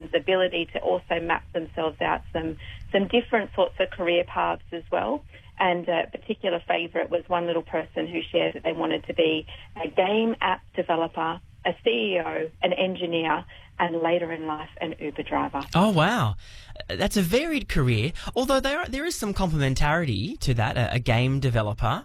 person's ability to also map themselves out some different sorts of career paths as well. And a particular favourite was one little person who shared that they wanted to be a game app developer, a CEO, an engineer, and later in life, an Uber driver. Oh, wow. That's a varied career, although there is some complementarity to that. A game developer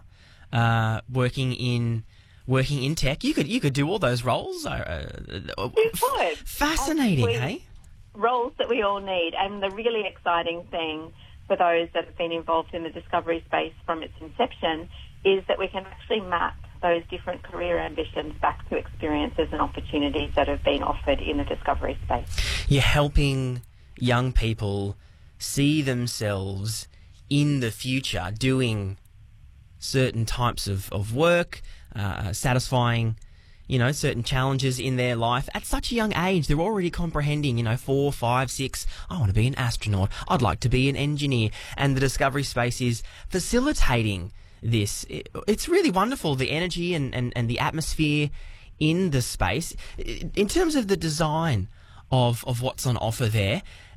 working in tech. You could do all those roles. You could. Fascinating, hey? Roles that we all need. And the really exciting thing for those that have been involved in the discovery space from its inception is that we can actually map those different career ambitions back to experiences and opportunities that have been offered in the discovery space. You're helping young people see themselves in the future doing certain types of work, satisfying, certain challenges in their life. At such a young age, they're already comprehending, 4, 5, 6, I want to be an astronaut, I'd like to be an engineer. And the discovery space is facilitating this. It's really wonderful, the energy and the atmosphere in the space. In terms of the design of what's on offer there,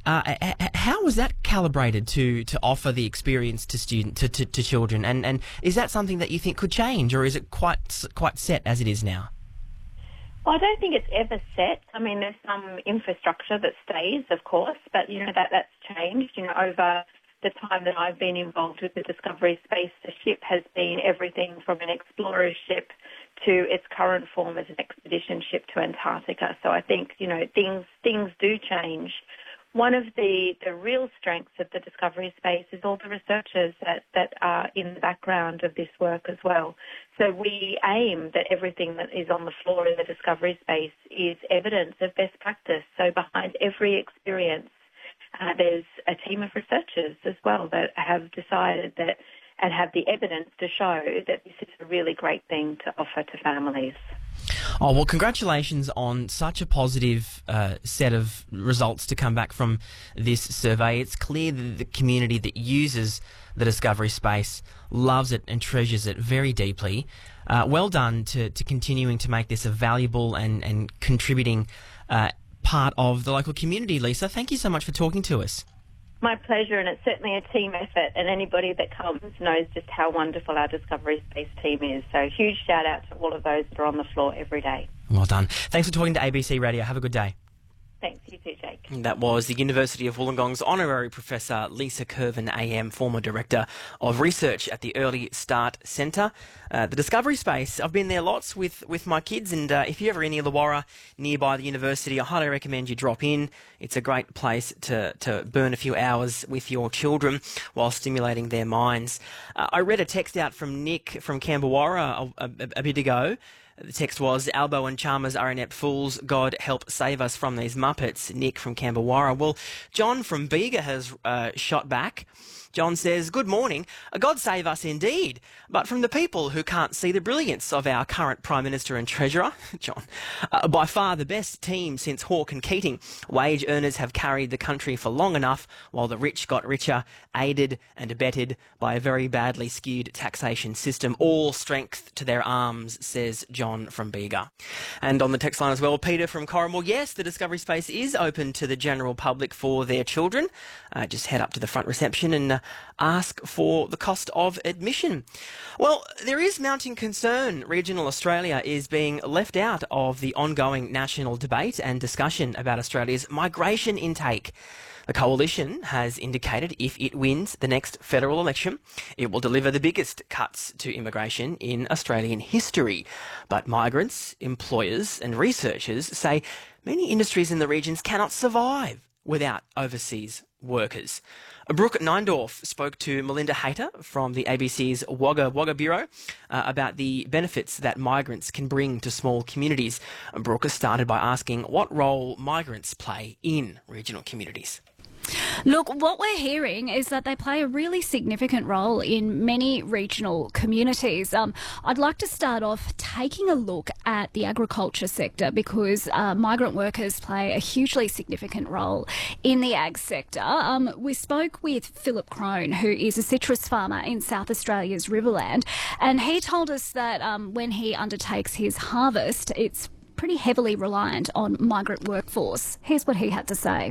how was that calibrated to offer the experience to children? And is that something that you think could change, or is it quite set as it is now? Well, I don't think it's ever set. I mean, there's some infrastructure that stays, of course, but, that's changed. Over the time that I've been involved with the discovery space, the ship has been everything from an explorer ship to its current form as an expedition ship to Antarctica. So I think, things do change. One of the real strengths of the discovery space is all the researchers that are in the background of this work as well. So we aim that everything that is on the floor in the discovery space is evidence of best practice. So behind every experience, there's a team of researchers as well that have decided that and have the evidence to show that this is a really great thing to offer to families. Oh, well, congratulations on such a positive set of results to come back from this survey. It's clear that the community that uses the discovery space loves it and treasures it very deeply. Well done to continuing to make this a valuable and contributing part of the local community, Lisa. Thank you so much for talking to us. My pleasure, and it's certainly a team effort, and anybody that comes knows just how wonderful our Discovery Space team is. So huge shout out to all of those that are on the floor every day. Well done. Thanks for talking to ABC Radio. Have a good day. Thanks, you too, Jake. That was the University of Wollongong's Honorary Professor Lisa Curvin AM, former Director of Research at the Early Start Centre. The Discovery Space, I've been there lots with my kids, and if you're ever in Illawarra, nearby the university, I highly recommend you drop in. It's a great place to burn a few hours with your children while stimulating their minds. I read a text out from Nick from Camberwarra a bit ago. The text was, Albo and Chalmers are inept fools. God help save us from these Muppets. Nick from Camberwarra. Well, John from Bega has shot back. John says, good morning. God save us indeed. But from the people who can't see the brilliance of our current Prime Minister and Treasurer, John, by far the best team since Hawke and Keating. Wage earners have carried the country for long enough, while the rich got richer, aided and abetted by a very badly skewed taxation system. All strength to their arms, says John from Bega. And on the text line as well, Peter from Corrimal. Yes, the Discovery Space is open to the general public for their children. Just head up to the front reception and ask for the cost of admission. Well, there is mounting concern regional Australia is being left out of the ongoing national debate and discussion about Australia's migration intake. The coalition has indicated if it wins the next federal election, it will deliver the biggest cuts to immigration in Australian history. But migrants, employers and researchers say many industries in the regions cannot survive without overseas workers. Brooke Neindorf spoke to Melinda Hayter from the ABC's Wagga Wagga Bureau about the benefits that migrants can bring to small communities. Brooke started by asking what role migrants play in regional communities. Look, what we're hearing is that they play a really significant role in many regional communities. I'd like to start off taking a look at the agriculture sector because migrant workers play a hugely significant role in the ag sector. We spoke with Philip Crone, who is a citrus farmer in South Australia's Riverland, and he told us that when he undertakes his harvest, it's pretty heavily reliant on migrant workforce. Here's what he had to say.